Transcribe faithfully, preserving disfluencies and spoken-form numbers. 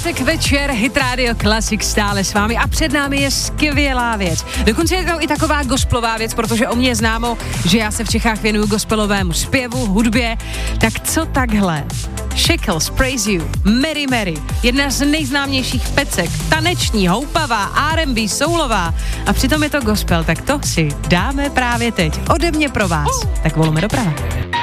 pátek večer, Hit Radio Classic stále s vámi a před námi je skvělá věc. Dokonce je to i taková gospelová věc, protože o mě je známo, že já se v Čechách věnuju gospelovému zpěvu, hudbě. Tak co takhle? Shackles, Praise You, Mary Mary, jedna z nejznámějších pecek, taneční, houpavá, R and B, soulová a přitom je to gospel, tak to si dáme právě teď. Ode mě pro vás. Tak volme doprava.